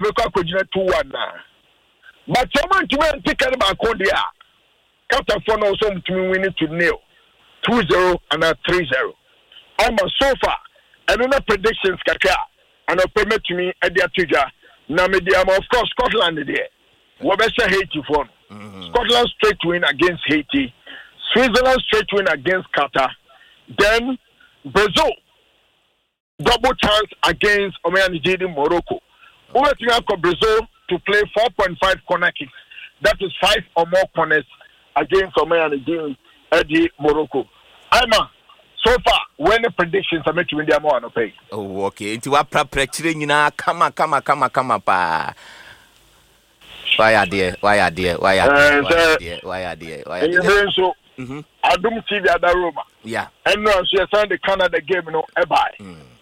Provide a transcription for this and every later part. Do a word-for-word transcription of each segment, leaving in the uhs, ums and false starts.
obekwa akojina two one na but someone to win ticket ba ko dia Captain for no so to win it to nil two zero and a three zero I'm a so far and no predictions kaka and a permit to me at the atuja na media of course Scotland there what better Haiti for Scotland straight win against Haiti, Switzerland straight win against Qatar, then Brazil double chance against Omeyanijidi Morocco. Who are going to Brazil to play four point five corner kicks? That is five or more corners against Omeyanijidi Eddie Morocco. I'm a so far when the predictions are making India more on pay. Oh, okay. Into what preparing na kama kama kama kama pa. Why are there? Why are there? Why are there? Why are there? Why are there? So, Adum T V at the Roma. Yeah. And now she signed the Canada game, you know, eBay.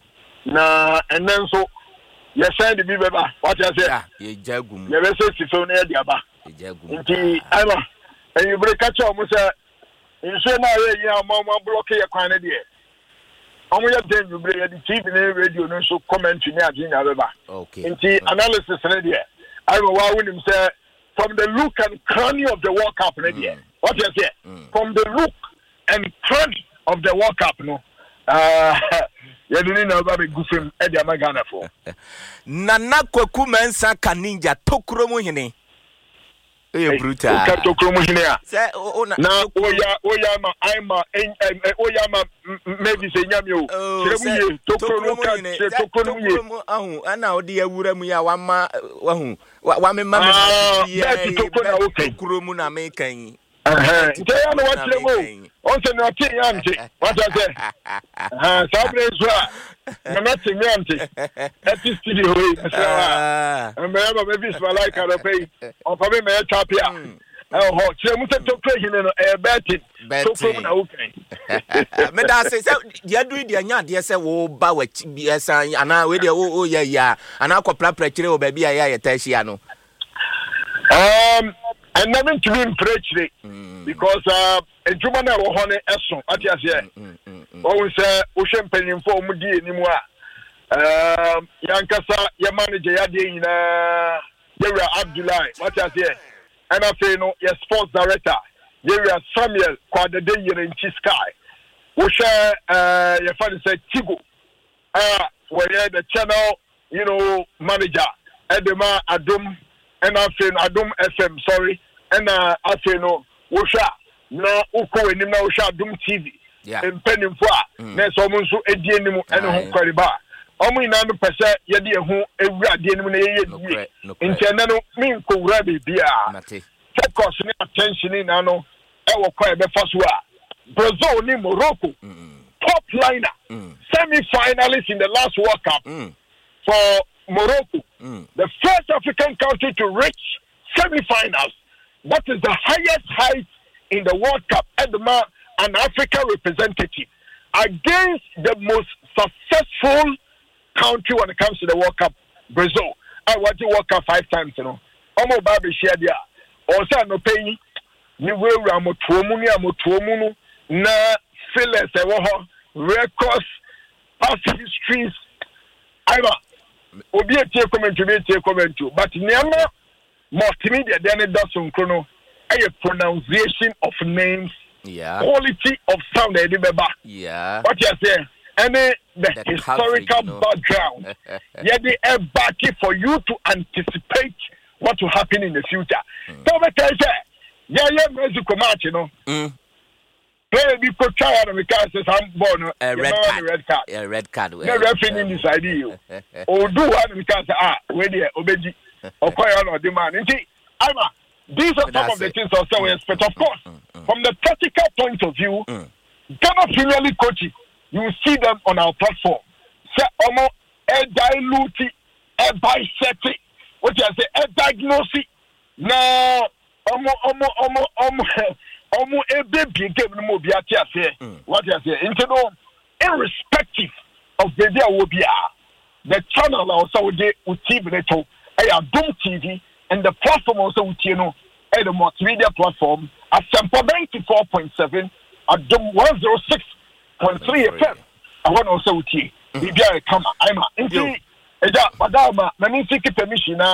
Na and then so you signed the Biba. What you say? You jagum. You say si so near the Aba. You jagum. Inti, Emma, and you break catch up. Musa, you say now you are mama block your Canada. How many of them you bring the T V and radio and so comment to me at the Okay. Inti analysis ready. I will wow him say from the look and cranny of the World Cup ready. Mm. What you say? Mm. From the look and cranny of the World Cup, no. Uh, you didn't know about Goofy Eddie Magana for. Nana Kwaku Mensa Kaninja Tokromo Hine. You're brutal. Tokromo Hine. Now, Oya, Oyama, I'm a Oyama, maybe say Yamio. Tokromo Hine. Tokromo, oh, and now, dear Wuramuya, Wama, Wahu, Wame Mamma, Tokromuna making. Uh-huh. Tell me what you want. Also, not auntie. What I say? Uh, Sabrina's right. I'm not saying auntie. That is the way. I'm maybe it's my like I pay. Or probably my top here. Oh, she must have to play in a betting. So, okay. Madam says, you're doing the young, yes, oh, Bowet, yes, and now with the oh, yeah, yeah, and I'll call Pretty baby, I tell you. Um, and nothing to be impressed because uh, a Jumana or Honey Esson, I just say, always say, Ocean Penny for Mudi anymore. Um, Yankasa, your manager, Yadi, uh, Yera Abdullah, what I say, and I say, no, your sports director, Yera Samuel, Quad day in Chiskai, Osha, uh, your father said, Tigo, uh, where the channel, you know, manager, Edema Adum. And I say Adum F M, sorry, and uh, I say no, Wosha, no, Uko, and now Osha Dum T V, and Penny Fwa, Ness almost a dianimu and a home Kariba. Only nine percent, Yadi, who every dianimu in Chanano, mean Kurabi, Bia. Focus attention in Ano, our Quabe Fasua, Brazil, ni Morocco, top liner, semi finalist in the last World Cup for Morocco, mm. the first African country to reach semi-finals. That is the highest height in the World Cup. Edema, an African representative, against the most successful country when it comes to the World Cup, Brazil. I watched the World Cup five times, you know. Omo Babi shared there. Also, no pay. Ni we ramo tuomu ni amo tuomu na files ewo records, past histories. Iba. Obi a tie comment to be tie comment to, but never multimedia then it does some chrono. A pronunciation of names, yeah, quality of sound, yeah. What you say? And the, the historical coverage, you know. Background, yeah, they are backing for you to anticipate what will happen in the future. Mm. So what I say? Yeah, yeah, Mexico match, you know. Mm. Play be could try out because I'm born a red card. red card. A red card. No referee in this idea. Or do one because ah, where the obeji or quite on the man. I'm these are some of the things also we expect. Of course, from the practical point of view, Ghana Premier League coaches, you will see them on our platform. Say, almost a dilute, a bisect, what you say, a diagnosis. Now, almost, almost, almost, almost. Omo a baby game no mo bia tia say what you say into no irrespective of baby a wo bia the channel also dey T V neto e Adum T V and the platform also utie no e the multimedia platform at Sempo ninety-four point seven Adum one oh six point three F M I want also utie bibia e kama I'm into eja madama na me seek permission na